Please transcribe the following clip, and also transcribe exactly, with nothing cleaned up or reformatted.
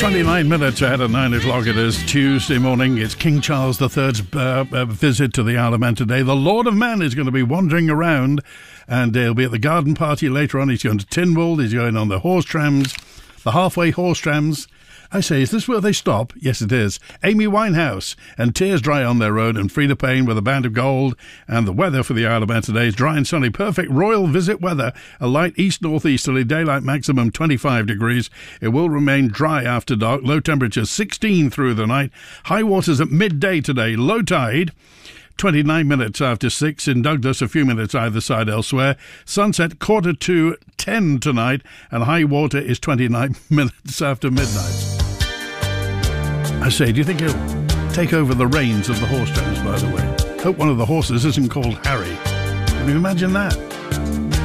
twenty-nine minutes ahead of nine o'clock. It is Tuesday morning. It's King Charles the third's uh, uh, visit to the Isle of Man today. The Lord of Man is going to be wandering around, and he'll be at the garden party later on. He's going to Tynwald. He's going on the horse trams, the halfway horse trams. I say, is this where they stop? Yes, it is. Amy Winehouse and Tears Dry on Their Road, and Frida Payne with a Band of Gold. And the weather for the Isle of Man today is dry and sunny. Perfect royal visit weather. A light east-northeasterly, daylight maximum twenty-five degrees. It will remain dry after dark. Low temperature sixteen through the night. High waters at midday today. Low tide twenty-nine minutes after six in Douglas, a few minutes either side elsewhere. Sunset quarter to ten tonight, and high water is twenty-nine minutes after midnight. I say, do you think he'll take over the reins of the horse trams, by the way? Hope one of the horses isn't called Harry. Can you imagine that?